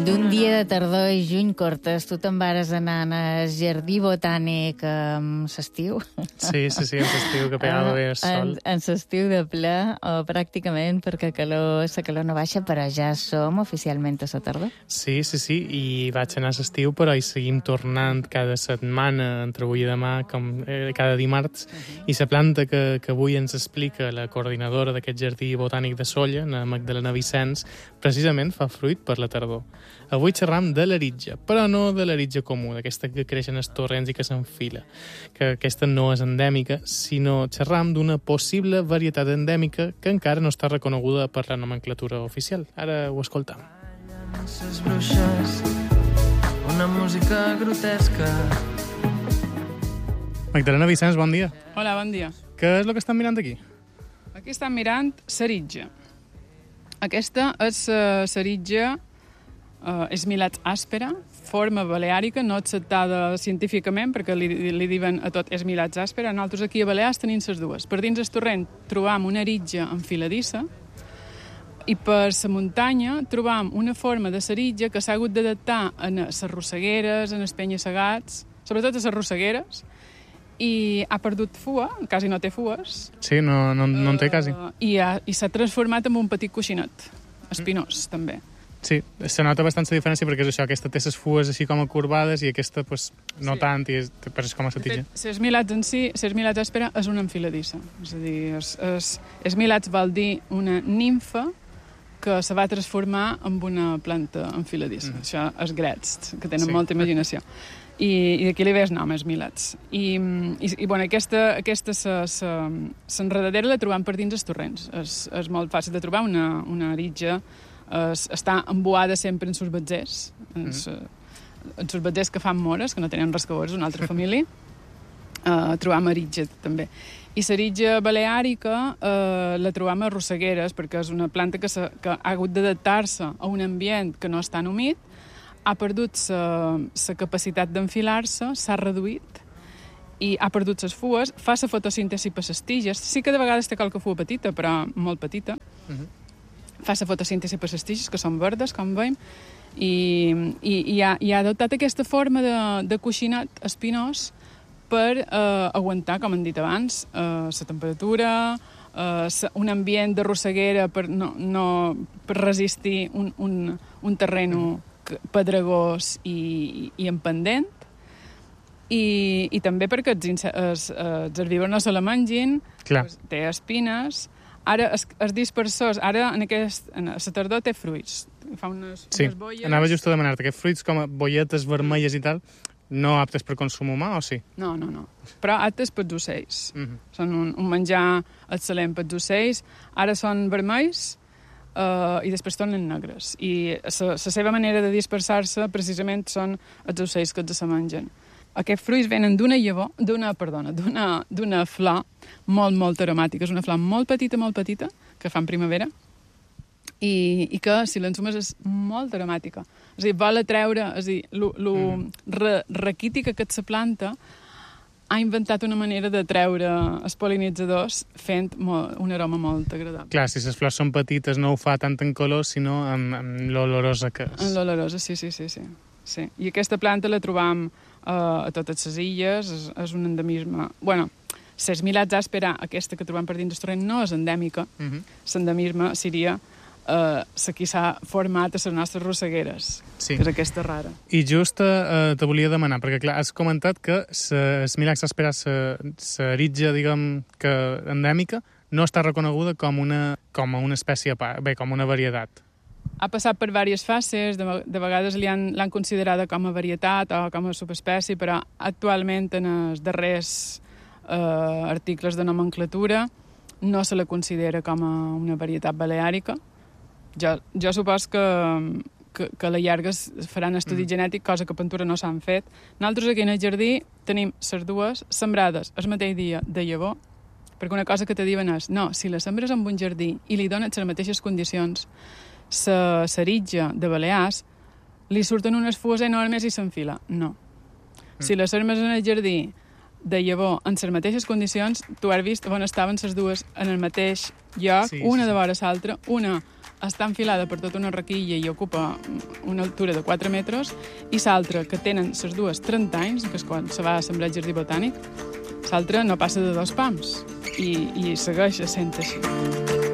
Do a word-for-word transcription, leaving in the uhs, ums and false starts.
D'un dia de tardor i juny cortes, tu te'n vares anar al jardí botànic amb l'estiu? Sí, sí, sí, en l'estiu que pegava bé el sol. En, en l'estiu de ple, o pràcticament, perquè calor, la calor no baixa, però ja som oficialment a la tardor. Sí, sí, sí, i vaig anar a l'estiu, però hi seguim tornant cada setmana, entre avui i demà, com eh, cada dimarts, uh-huh. I la planta que, que avui ens explica la coordinadora d'aquest jardí botànic de Sóller, la Magdalena Vicens, precisament fa fruit per la tardor. Avui xerram de l'aritja, però no de l'aritja comú, d'aquesta que creix en els torrents i que s'enfila, que aquesta no és endèmica, sinó xerram d'una possible varietat endèmica que encara no està reconeguda per la nomenclatura oficial. Ara ho escoltam. Les bruixes, una música grotesca. Magdalena Vicens, bon dia. Hola, bon dia. Què és el que estan mirant aquí? Aquí estan mirant l'aritja. Aquesta és l'aritja uh, esmilat àspera, forma baleàrica, no acceptada científicament, perquè li, li diuen a tot esmilats àspera. Nosaltres aquí a Balears tenim les dues. Per dins el torrent trobam una aritja enfiladissa i per la muntanya trobam una forma de l'aritja que s'ha hagut d'adaptar a les rossegueres, en els penya-segats, sobretot a les rossegueres, i ha perdut fua, quasi no té fues. Sí, no, no, no en té quasi. Uh, I, ha, I s'ha transformat en un petit coixinet, espinós, mm. també. Sí, se nota bastant la diferència perquè és això, aquesta té les fues així com acurvades i aquesta pues, no sí. tant, i és, però és com a satilla. L'esmilats en si, l'esmilats àspera és una enfiladissa. És a dir, es, es, esmilats vol dir una nimfa que se va transformar en una planta enfiladissa. Mm. Això és grets, que tenen sí. molta imaginació. I, i d'aquí li ve el nom, esmilats. I, i, i bueno, aquesta, aquesta s'enredadera la trobam per dins els torrents. És, és molt fàcil de trobar, una, una aritja. Es, està embuada sempre en sorbatzers, en mm. sorbatzers que fan mores, que no tenen res que veure, és una altra família. Uh, trobam aritja, també. I l'aritja baleàrica uh, la trobam a rossegueres, perquè és una planta que, se, que ha hagut d'adaptar-se a un ambient que no és tan humit, ha perdut la capacitat d'enfilar-se, s'ha reduït i ha perdut les fues, fa la fotosíntesi per les tiges. Sí que de vegades té qualque fua petita, però molt petita. Uh-huh. Fa la fotosíntesi per les tiges, que són verdes, com veiem, i, i, i, ha, i ha adoptat aquesta forma de, de coixinat espinós per eh, aguantar, com hem dit abans, eh, la temperatura, eh, un ambient de rosseguera per, no, no, per resistir un, un, un terreno pedregós i, i en pendent, i, i també perquè els, els, els herbívors no se la mengin, pues, té espines. Ara, els, els dispersors, ara en, aquest, en la tardor té fruits. Fa unes, sí, unes boies. Anava just a demanar-te, aquests fruits com a bolletes vermelles i tal, no aptes per consum humà, o sí? No, no, no. Però aptes pels ocells. Mm-hmm. Són un, un menjar excel·lent pels ocells. Ara són vermells, Uh, i després tornen negres. I la seva manera de dispersar-se precisament són els ocells que els se mengen. Aquests fruits venen d'una llavor, d'una, perdona, d'una, d'una flor molt, molt aromàtica. És una flor molt petita, molt petita, que fa en primavera, i, i que, si l'ensumes, és molt aromàtica. És a dir, vol atreure, és a dir, lo, lo mm. re, raquítica que és la planta, ha inventat una manera de treure els pol·linitzadors fent molt, un aroma molt agradable. Clar, si les flors són petites no ho fa tant en color, sinó amb, amb l'olorosa que és. En l'olorosa, sí, sí, sí, sí, sí. I aquesta planta la trobam uh, a totes les illes, és, és un endemisme... Bueno, l'esmilats àspera, aquesta que trobam per dins del torrent, no és endèmica. Uh-huh. L'endemisme seria Uh, la que s'ha format a les nostres rossegueres, sí. Que és aquesta rara. I just uh, te volia demanar, perquè clar, has comentat que l'esmilax àspera, l'aritja, diguem, que endèmica, no està reconeguda com una, com una espècie, bé, com una varietat. Ha passat per diverses fases, de, de vegades li han, l'han considerada com a varietat o com a subespècie, però actualment en els darrers uh, articles de nomenclatura no se la considera com a una varietat baleàrica. Jo, jo supos que, que, que a la llarga es faran estudi mm. genètic, cosa que a Pentura no s'han fet. Nosaltres aquí en el jardí tenim les dues sembrades el mateix dia de llavor, perquè una cosa que te diuen és, no, si la sembres en un jardí i li dones les mateixes condicions, la aritja de Balears li surten unes fues enormes i s'enfila. No. Mm. Si la sembres en el jardí de llavor en les mateixes condicions, tu has vist on estaven les dues en el mateix lloc, sí, una sí. de vora l'altra, una està enfilada per tota una raquilla i ocupa una altura de quatre metres, i l'altra, que tenen les dues trenta anys, que és quan se va sembrar el jardí botànic, l'altra no passa de dos pams, i, i segueix sent així.